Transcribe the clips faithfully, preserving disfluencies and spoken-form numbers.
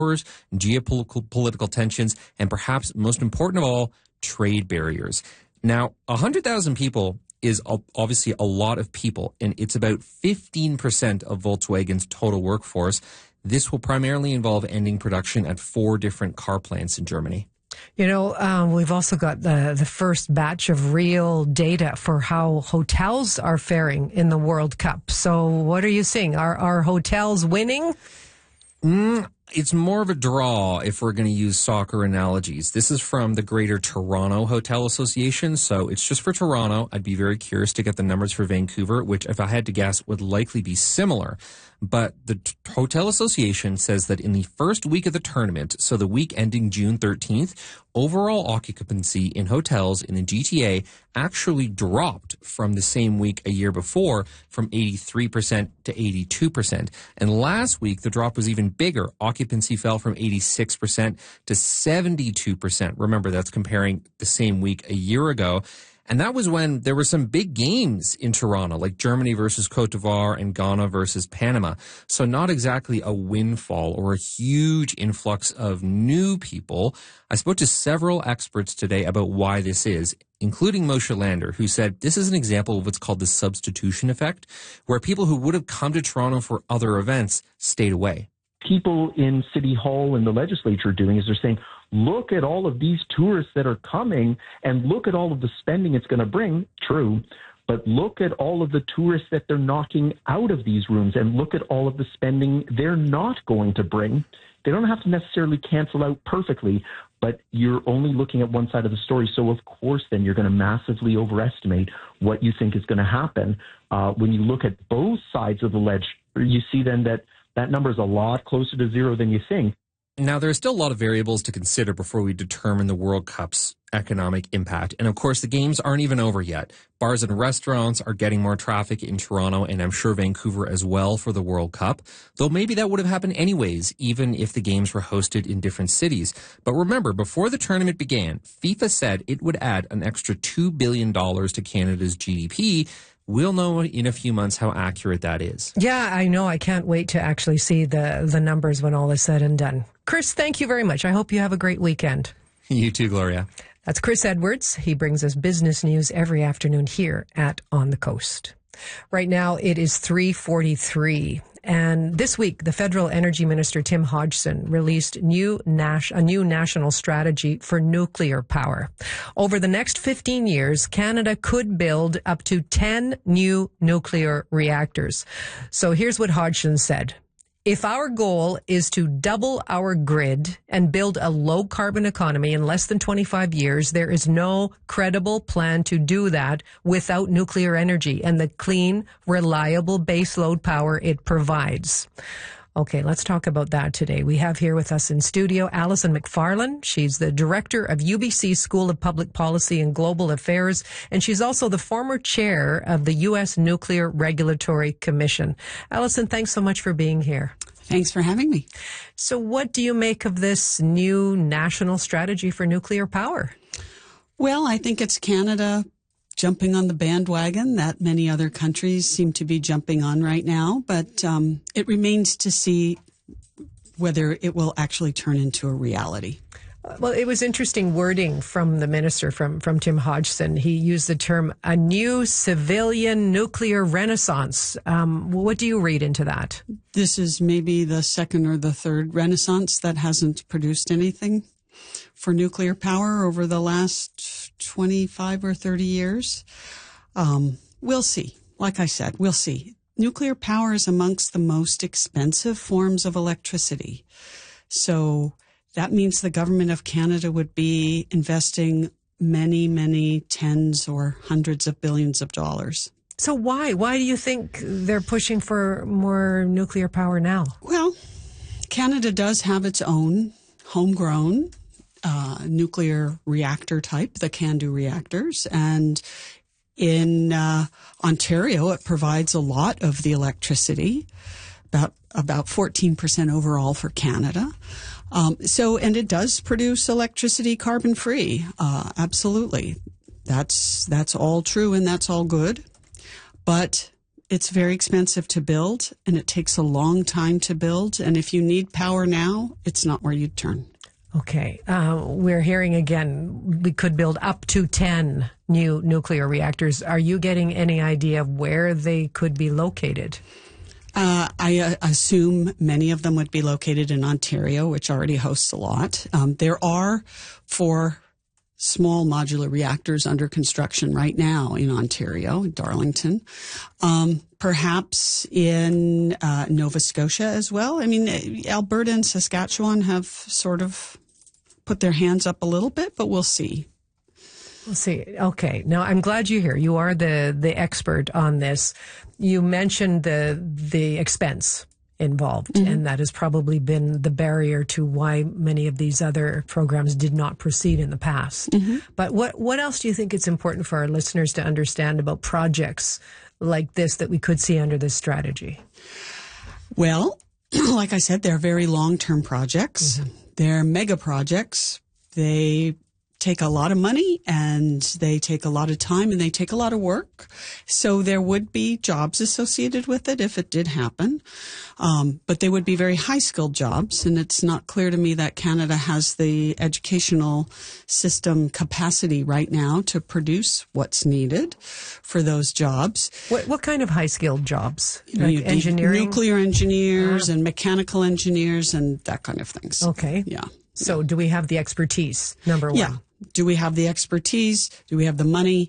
geopolitical political tensions, and perhaps most important of all, trade barriers. Now, one hundred thousand people is obviously a lot of people, and it's about fifteen percent of Volkswagen's total workforce. This will primarily involve ending production at four different car plants in Germany. You know, um, we've also got the, the first batch of real data for how hotels are faring in the World Cup. So what are you seeing? Are, are hotels winning? Mm, it's more of a draw if we're going to use soccer analogies. This is from the Greater Toronto Hotel Association, so it's just for Toronto. I'd be very curious to get the numbers for Vancouver, which, if I had to guess, would likely be similar. But the T- Hotel Association says that in the first week of the tournament, so the week ending June thirteenth, overall occupancy in hotels in the G T A actually dropped from the same week a year before, from eighty-three percent to eighty-two percent. And last week, the drop was even bigger. Occupancy fell from eighty-six percent to seventy-two percent. Remember, that's comparing the same week a year ago. And that was when there were some big games in Toronto, like Germany versus Cote d'Ivoire and Ghana versus Panama. So not exactly a windfall or a huge influx of new people. I spoke to several experts today about why this is, including Moshe Lander, who said this is an example of what's called the substitution effect, where people who would have come to Toronto for other events stayed away. People in City Hall and the legislature are doing is they're saying, look at all of these tourists that are coming and look at all of the spending it's going to bring. True. But look at all of the tourists that they're knocking out of these rooms and look at all of the spending they're not going to bring. They don't have to necessarily cancel out perfectly, but you're only looking at one side of the story. So, of course, then you're going to massively overestimate what you think is going to happen. Uh, when you look at both sides of the ledge, you see then that that number is a lot closer to zero than you think. Now, there are still a lot of variables to consider before we determine the World Cup's economic impact. And of course, the games aren't even over yet. Bars and restaurants are getting more traffic in Toronto, and I'm sure Vancouver as well, for the World Cup. Though maybe that would have happened anyways, even if the games were hosted in different cities. But remember, before the tournament began, FIFA said it would add an extra two billion dollars to Canada's G D P. We'll know in a few months how accurate that is. Yeah, I know. I can't wait to actually see the, the numbers when all is said and done. Chris, thank you very much. I hope you have a great weekend. You too, Gloria. That's Chris Edwards. He brings us business news every afternoon here at On the Coast. Right now, it is three forty-three. And this week, the Federal Energy Minister, Tim Hodgson, released new nas- a new national strategy for nuclear power. Over the next fifteen years, Canada could build up to ten new nuclear reactors. So here's what Hodgson said. If our goal is to double our grid and build a low carbon economy in less than twenty-five years, there is no credible plan to do that without nuclear energy and the clean, reliable baseload power it provides. Okay, let's talk about that today. We have here with us in studio Alison McFarlane. She's the director of U B C School of Public Policy and Global Affairs, and she's also the former chair of the U S Nuclear Regulatory Commission. Alison, thanks so much for being here. Thanks for having me. So what do you make of this new national strategy for nuclear power? Well, I think it's Canada jumping on the bandwagon that many other countries seem to be jumping on right now, but um, it remains to see whether it will actually turn into a reality. Well, it was interesting wording from the minister, from, from Tim Hodgson. He used the term a new civilian nuclear renaissance. Um, what do you read into that? This is maybe the second or the third renaissance that hasn't produced anything for nuclear power over the last twenty-five or thirty years. Um, we'll see. Like I said, we'll see. Nuclear power is amongst the most expensive forms of electricity. So that means the government of Canada would be investing many, many tens or hundreds of billions of dollars. So why? Why do you think they're pushing for more nuclear power now? Well, Canada does have its own homegrown uh, nuclear reactor type, the CANDU reactors. And in uh, Ontario, it provides a lot of the electricity, about about fourteen percent overall for Canada. Um, so, and it does produce electricity carbon free. Uh, absolutely. That's, that's all true and that's all good. But it's very expensive to build, and it takes a long time to build. And if you need power now, it's not where you'd turn. Okay. Uh, we're hearing again, we could build up to ten new nuclear reactors. Are you getting any idea of where they could be located? Uh, I uh, assume many of them would be located in Ontario, which already hosts a lot. Um, there are four small modular reactors under construction right now in Ontario, in Darlington. Um, perhaps in uh, Nova Scotia as well. I mean, Alberta and Saskatchewan have sort of put their hands up a little bit, but we'll see. We'll see. Okay. Now, I'm glad you're here. You are the, the expert on this. You mentioned the the expense involved, mm-hmm. and that has probably been the barrier to why many of these other programs did not proceed in the past. Mm-hmm. But what, what else do you think it's important for our listeners to understand about projects like this that we could see under this strategy? Well, like I said, they're very long-term projects. Mm-hmm. They're mega projects. They take a lot of money, and they take a lot of time, and they take a lot of work. So there would be jobs associated with it if it did happen. Um, but they would be very high-skilled jobs, and it's not clear to me that Canada has the educational system capacity right now to produce what's needed for those jobs. What what kind of high-skilled jobs? You know, like engineering? Nuclear engineers ah. and mechanical engineers and that kind of things. Okay. Yeah. So do we have the expertise, number one? Yeah. Do we have the expertise? Do we have the money?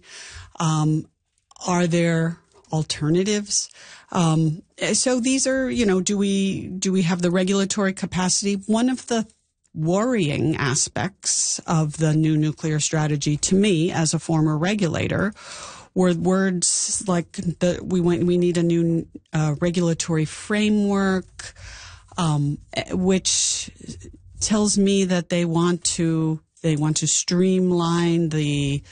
Um, are there alternatives? Um, so these are, you know, do we do we have the regulatory capacity? One of the worrying aspects of the new nuclear strategy to me as a former regulator were words like the, we went, we need a new uh, regulatory framework, um, which tells me that they want to They want to streamline the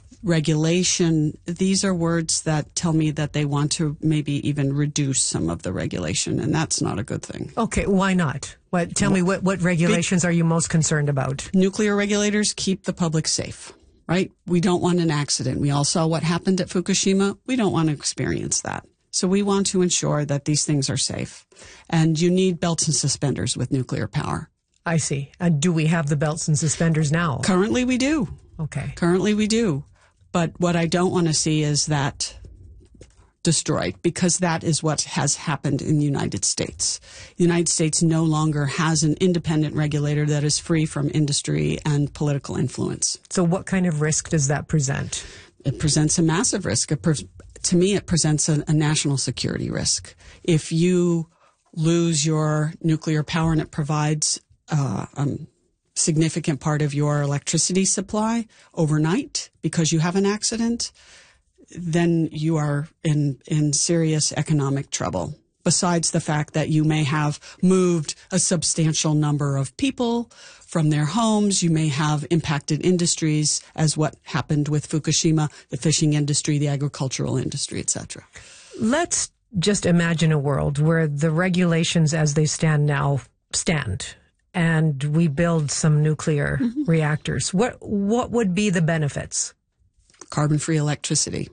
regulation. These are words that tell me that they want to maybe even reduce some of the regulation, and that's not a good thing. Okay, why not? What? Tell me what, what regulations are you most concerned about? Nuclear regulators keep the public safe, right? We don't want an accident. We all saw what happened at Fukushima. We don't want to experience that. So we want to ensure that these things are safe. And you need belts and suspenders with nuclear power. I see. And do we have the belts and suspenders now? Currently we do. Okay. Currently we do. But what I don't want to see is that destroyed, because that is what has happened in the United States. The United States no longer has an independent regulator that is free from industry and political influence. So what kind of risk does that present? It presents a massive risk. It pre- to me, it presents a, a national security risk. If you lose your nuclear power and it provides Uh, um, significant part of your electricity supply overnight because you have an accident, then you are in, in serious economic trouble. Besides the fact that you may have moved a substantial number of people from their homes, you may have impacted industries, as what happened with Fukushima, the fishing industry, the agricultural industry, et cetera. Let's just imagine a world where the regulations as they stand now stand, and we build some nuclear mm-hmm. reactors. What what would be the benefits? Carbon-free electricity.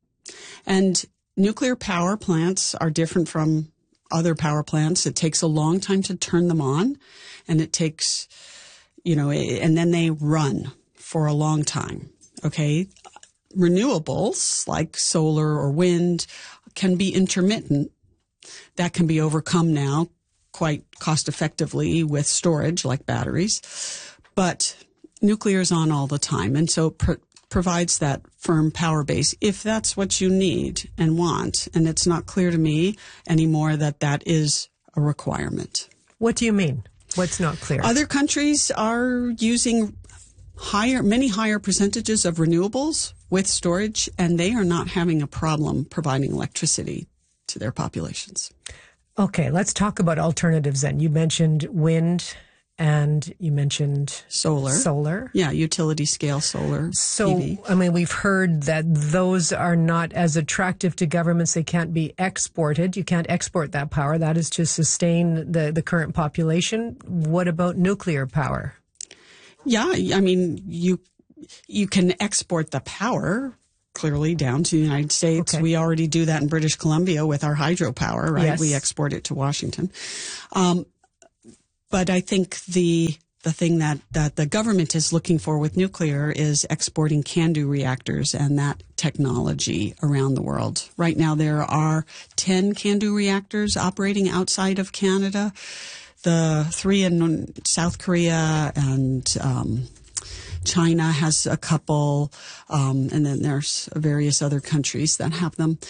And nuclear power plants are different from other power plants. It takes a long time to turn them on, and it takes, you know, and then they run for a long time. Okay. Renewables like solar or wind can be intermittent. That can be overcome now quite cost effectively with storage like batteries, but nuclear is on all the time. And so it pr- provides that firm power base if that's what you need and want. And it's not clear to me anymore that that is a requirement. What do you mean? What's not clear? Other countries are using higher, many higher percentages of renewables with storage, and they are not having a problem providing electricity to their populations. Okay, let's talk about alternatives then. You mentioned wind and you mentioned solar. Solar. Yeah, utility scale solar. So, P V. I mean, we've heard that those are not as attractive to governments. They can't be exported. You can't export that power. That is to sustain the, the current population. What about nuclear power? Yeah, I mean, you you can export the power. clearly down to the United States. Okay. We already do that in British Columbia with our hydropower, right? Yes. We export it to Washington. Um, but I think the the thing that, that the government is looking for with nuclear is exporting CANDU reactors and that technology around the world. Right now, there are ten CANDU reactors operating outside of Canada. The three in South Korea and um, China has a couple, um, and then there's various other countries that have them.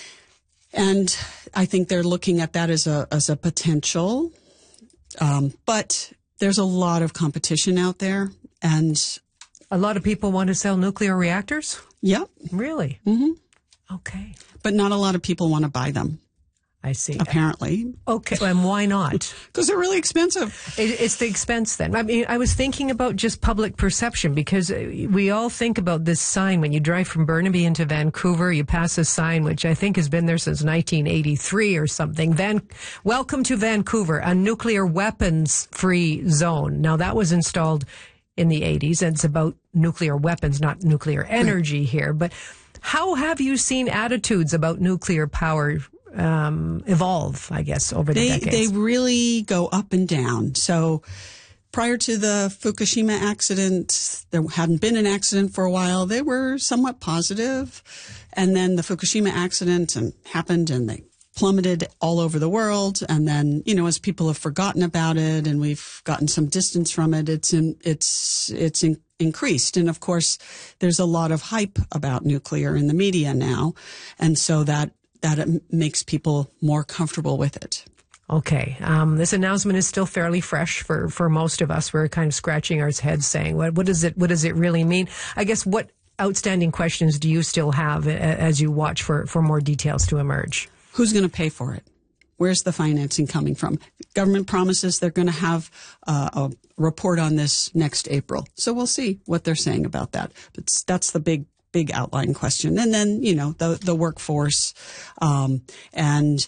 And I think they're looking at that as a as a potential, um, but there's a lot of competition out there, and A lot of people want to sell nuclear reactors? yep, Really? mm-hmm. Okay. but not a lot of people want to buy them. I see. Apparently, Okay. And why not? because they're really expensive. It, it's the expense then. I mean, I was thinking about just public perception because we all think about this sign when you drive from Burnaby into Vancouver. You pass a sign which I think has been there since nineteen eighty-three or something. Van, welcome to Vancouver, a nuclear weapons free zone. Now that was installed in the eighties, and it's about nuclear weapons, not nuclear energy here. But how have you seen attitudes about nuclear power Um, evolve, I guess, over the They decades? they really go up and down. So prior to the Fukushima accident, there hadn't been an accident for a while. They were somewhat positive. And then the Fukushima accident and happened and they plummeted all over the world. And then, you know, as people have forgotten about it and we've gotten some distance from it, it's in, it's, it's in, increased. And of course, there's a lot of hype about nuclear in the media now. And so that that it makes people more comfortable with it. Okay. Um, this announcement is still fairly fresh for, for most of us. We're kind of scratching our heads saying, what, what does it, what does it really mean? I guess what outstanding questions do you still have as you watch for, for more details to emerge? Who's going to pay for it? Where's the financing coming from? Government promises they're going to have uh, a report on this next April. So we'll see what they're saying about that. But that's the big big outline question. And then, you know, the, the workforce, um, and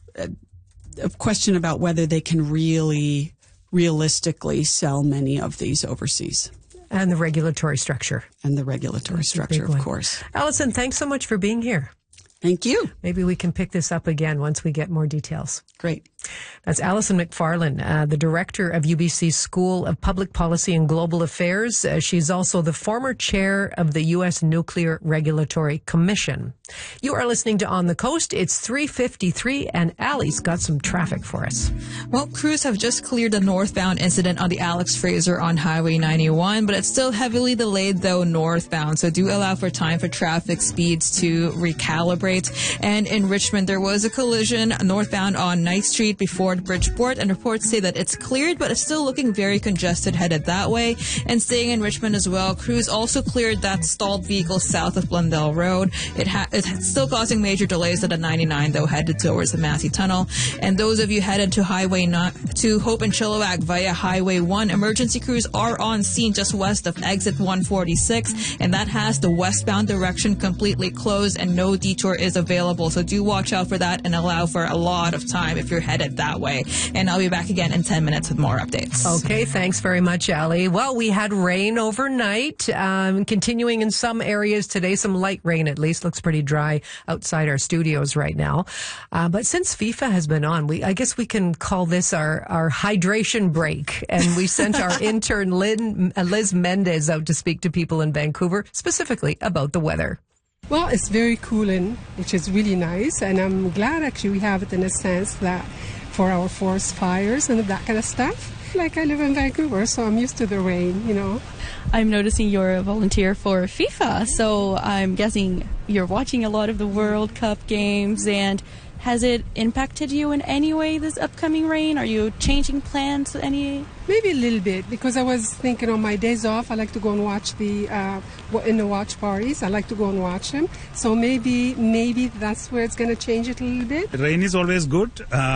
a question about whether they can really realistically sell many of these overseas. And the regulatory structure. And the regulatory That's a structure, big of one. course. Allison, thanks so much for being here. Thank you. Maybe we can pick this up again once we get more details. Great. That's Alison McFarlane, uh, the director of U B C's School of Public Policy and Global Affairs. Uh, she's also the former chair of the U S Nuclear Regulatory Commission. You are listening to On the Coast. It's three fifty-three, and Allie's got some traffic for us. Well, crews have just cleared the northbound incident on the Alex Fraser on Highway ninety-one, but it's still heavily delayed, though, northbound. So do allow for time for traffic speeds to recalibrate. And in Richmond, there was a collision northbound on Ninth Street before Bridgeport, and reports say that it's cleared, but it's still looking very congested headed that way. And staying in Richmond as well, crews also cleared that stalled vehicle south of Blundell Road. It ha- it's still causing major delays at the ninety-nine, though, headed towards the Massey Tunnel. And those of you headed to Highway not to Hope and Chilliwack via Highway one, emergency crews are on scene just west of exit one forty-six, and that has the westbound direction completely closed and no detour is available. So do watch out for that and allow for a lot of time if you're headed that way. And I'll be back again in ten minutes with more updates. Okay, thanks very much, Allie. Well, we had rain overnight, um, continuing in some areas today, some light rain at least. Looks pretty dry outside our studios right now. Uh, but since FIFA has been on, we I guess we can call this our, our hydration break. And we sent our intern Lynn, uh, Liz Mendez out to speak to people in Vancouver, specifically about the weather. Well, it's very cooling, which is really nice, and I'm glad actually we have it in a sense that for our forest fires and that kind of stuff. Like I live in Vancouver, so I'm used to the rain, you know. I'm noticing you're a volunteer for FIFA, so I'm guessing you're watching a lot of the World Cup games, and has it impacted you in any way, this upcoming rain? Are you changing plans any? Maybe a little bit, because I was thinking on my days off, I like to go and watch the, uh, in the watch parties, I like to go and watch them. So maybe, maybe that's where it's going to change it a little bit. Rain is always good.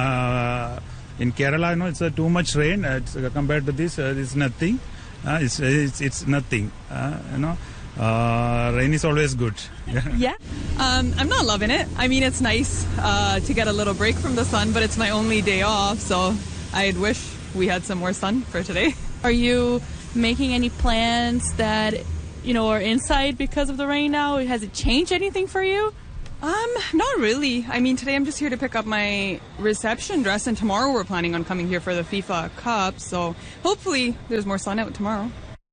Uh, in Kerala, you know, it's uh, too much rain. Uh, it's, uh, compared to this, uh, it's nothing. Uh, it's, it's, it's nothing, uh, you know. Uh, rain is always good. Yeah. Um, I'm not loving it. I mean, it's nice uh, to get a little break from the sun, but it's my only day off, so I'd wish we had some more sun for today. Are you making any plans that you know, are inside because of the rain now? Has it changed anything for you? Um, not really. I mean, today I'm just here to pick up my reception dress, and tomorrow we're planning on coming here for the FIFA Cup, so hopefully there's more sun out tomorrow.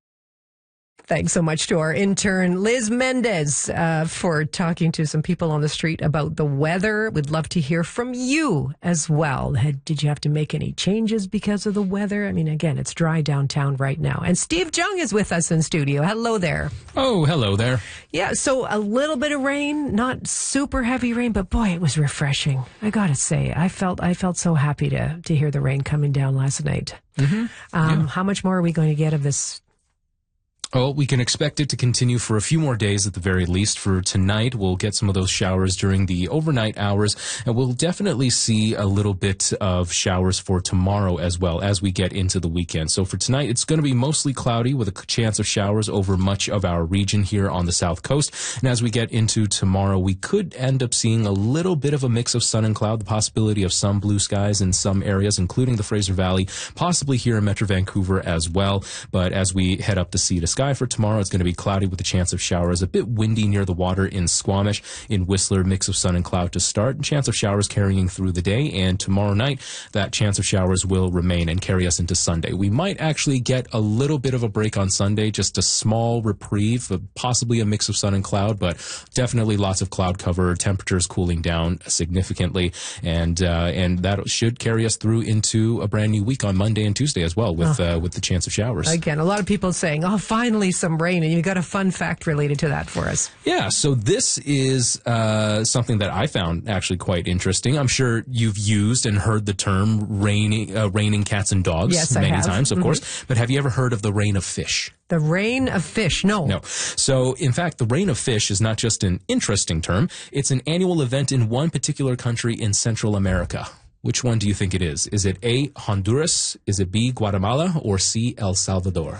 Thanks so much to our intern, Liz Mendez, uh, for talking to some people on the street about the weather. We'd love to hear from you as well. Had, did you have to make any changes because of the weather? I mean, again, it's dry downtown right now. And Steve Jung is with us in studio. Hello there. Oh, hello there. Yeah, so a little bit of rain, not super heavy rain, but boy, it was refreshing. I gotta say, I felt I felt so happy to to hear the rain coming down last night. Mm-hmm. Um, yeah. How much more are we going to get of this? Oh, we can expect it to continue for a few more days at the very least. For tonight, we'll get some of those showers during the overnight hours, and we'll definitely see a little bit of showers for tomorrow as well as we get into the weekend. So for tonight, it's going to be mostly cloudy with a chance of showers over much of our region here on the south coast. And as we get into tomorrow, we could end up seeing a little bit of a mix of sun and cloud, the possibility of some blue skies in some areas, including the Fraser Valley, possibly here in Metro Vancouver as well. But as we head up the sea to sky for tomorrow, it's going to be cloudy with a chance of showers, a bit windy near the water in Squamish. In Whistler, mix of sun and cloud to start, and chance of showers carrying through the day. And tomorrow night, that chance of showers will remain and carry us into Sunday. We might actually get a little bit of a break on Sunday, just a small reprieve, possibly a mix of sun and cloud, but definitely lots of cloud cover, temperatures cooling down significantly, and uh, and that should carry us through into a brand new week on Monday and Tuesday as well, with oh. uh, with the chance of showers. Again, a lot of people saying, oh, finally some rain, and you got a fun fact related to that for us. Yeah, so this is uh, something that I found actually quite interesting. I'm sure you've used and heard the term raining, uh, raining cats and dogs yes, many I have. times, of mm-hmm. course. But have you ever heard of the rain of fish? The rain of fish? No. No. So, in fact, the rain of fish is not just an interesting term. It's an annual event in one particular country in Central America. Which one do you think it is? Is it A, Honduras? Is it B, Guatemala? Or C, El Salvador?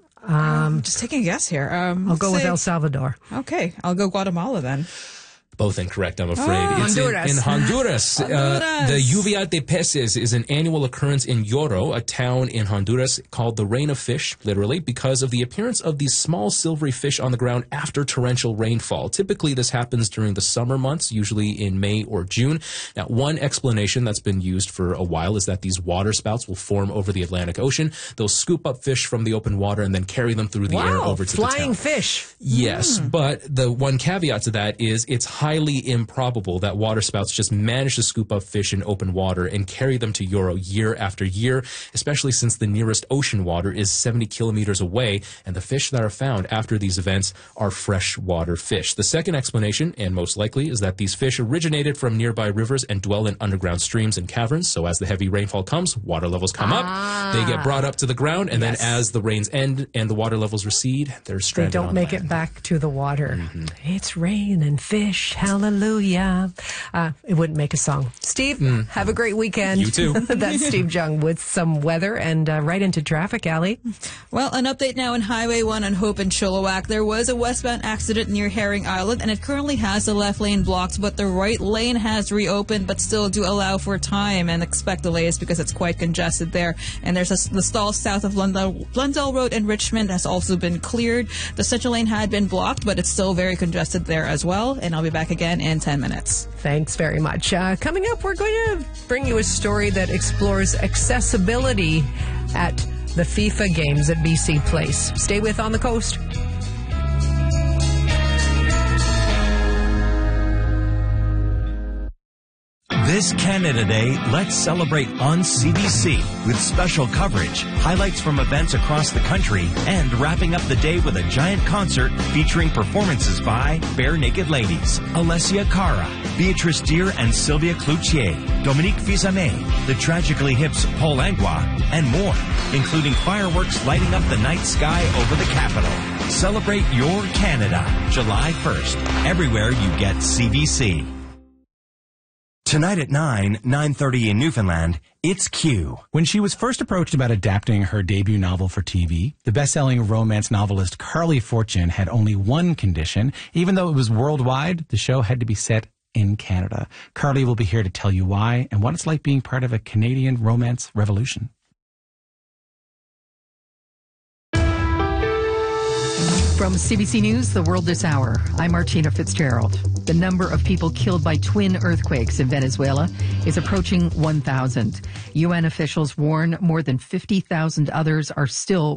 Um, just taking a guess here. Um, I'll go say, with El Salvador. Okay, I'll go Guatemala then. Both incorrect, I'm afraid. Oh, it's Honduras. In, in Honduras. Honduras. Uh, the Lluvia de Peces is an annual occurrence in Lloro, a town in Honduras called the Rain of Fish, literally, because of the appearance of these small silvery fish on the ground after torrential rainfall. Typically, this happens during the summer months, usually in May or June. Now, one explanation that's been used for a while is that these water spouts will form over the Atlantic Ocean. They'll scoop up fish from the open water and then carry them through the wow, air over to the town. flying fish. Yes, mm. but the one caveat to that is it's highly improbable that water spouts just manage to scoop up fish in open water and carry them to Lloro year after year, especially since the nearest ocean water is seventy kilometers away, and the fish that are found after these events are freshwater fish. The second explanation, and most likely, is that these fish originated from nearby rivers and dwell in underground streams and caverns, so as the heavy rainfall comes, water levels come ah. up, they get brought up to the ground, and yes. then as the rains end and the water levels recede, they're stranded They don't on make land. it back to the water. Mm-hmm. It's rain and fish, hallelujah. Uh, it wouldn't make a song. Steve, mm. have a great weekend. You too. That's Steve Jung with some weather and uh, right into traffic, Allie. Well, an update now on Highway one on Hope and Chilliwack. There was a westbound accident near Herring Island, and it currently has the left lane blocked, but the right lane has reopened, but still do allow for time and expect delays because it's quite congested there. And there's a, the stall south of Blundell, Blundell Road in Richmond has also been cleared. The central lane had been blocked, but it's still very congested there as well. And I'll be back again in ten minutes. Thanks very much. Uh, coming up, we're going to bring you a story that explores accessibility at the FIFA games at B C Place. Stay with On the Coast. This Canada Day, let's celebrate on C B C with special coverage, highlights from events across the country, and wrapping up the day with a giant concert featuring performances by Bare Naked Ladies, Alessia Cara, Beatrice Deer and Sylvia Cloutier, Dominique Fils-Aimé, the Tragically Hip's Paul Langlois, and more, including fireworks lighting up the night sky over the capital. Celebrate your Canada, July first, everywhere you get C B C. Tonight at nine, nine thirty in Newfoundland, it's Q. When she was first approached about adapting her debut novel for T V, the best-selling romance novelist Carly Fortune had only one condition. Even though it was worldwide, the show had to be set in Canada. Carly will be here to tell you why and what it's like being part of a Canadian romance revolution. From C B C News, The World This Hour, I'm Martina Fitzgerald. The number of people killed by twin earthquakes in Venezuela is approaching one thousand. U N officials warn more than fifty thousand others are still